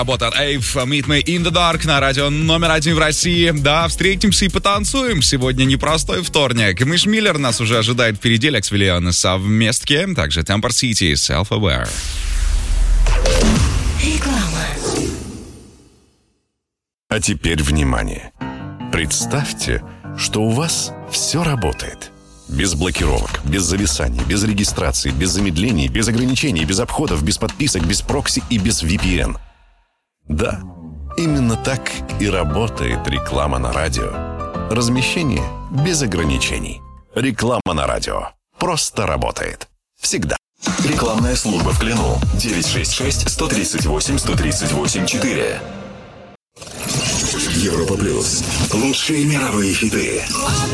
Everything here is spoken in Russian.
Работа от Эйв, Meet Me in the Dark на радио номер 1 в России. Да, встретимся и потанцуем. Сегодня непростой вторник. Миш Миллер нас уже ожидает впереди, Лекс Виллиан совместки. Также Темпор Сити, Self-Aware. Реклама. А теперь внимание. Представьте, что у вас все работает. Без блокировок, без зависаний, без регистрации, без замедлений, без ограничений, без обходов, без подписок, без прокси и без VPN. Да, именно так и работает реклама на радио. Размещение без ограничений. Реклама на радио. Просто работает. Всегда. Рекламная служба в Клину. 966-138-138-4. Европа Плюс. Лучшие мировые хиты.